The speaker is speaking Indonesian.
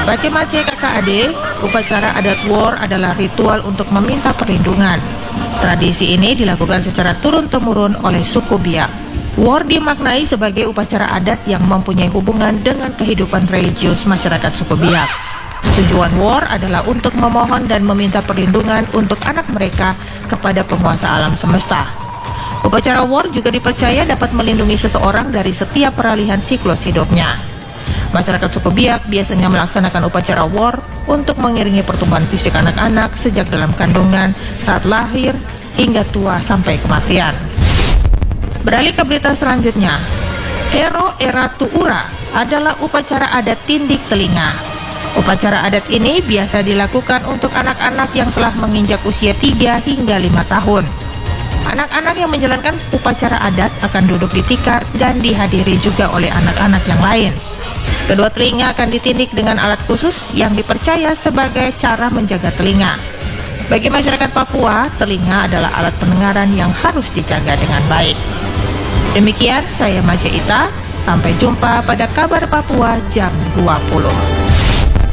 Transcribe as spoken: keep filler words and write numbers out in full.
Mace-mace kakak adik, upacara adat Wor adalah ritual untuk meminta perlindungan. Tradisi ini dilakukan secara turun-temurun oleh suku Biak. Wor dimaknai sebagai upacara adat yang mempunyai hubungan dengan kehidupan religius masyarakat suku Biak. Tujuan Wor adalah untuk memohon dan meminta perlindungan untuk anak mereka kepada penguasa alam semesta. Upacara Wor juga dipercaya dapat melindungi seseorang dari setiap peralihan siklus hidupnya. Masyarakat suku Biak biasanya melaksanakan upacara Wor untuk mengiringi pertumbuhan fisik anak-anak sejak dalam kandungan, saat lahir, hingga tua sampai kematian. Beralih ke berita selanjutnya, Hero Era Tuura adalah upacara adat tindik telinga. Upacara adat ini biasa dilakukan untuk anak-anak yang telah menginjak usia tiga hingga lima tahun. Anak-anak yang menjalankan upacara adat akan duduk di tikar dan dihadiri juga oleh anak-anak yang lain. Kedua telinga akan ditindik dengan alat khusus yang dipercaya sebagai cara menjaga telinga. Bagi masyarakat Papua, telinga adalah alat pendengaran yang harus dijaga dengan baik. Demikian saya Mace Ita, sampai jumpa pada kabar Papua jam dua puluh.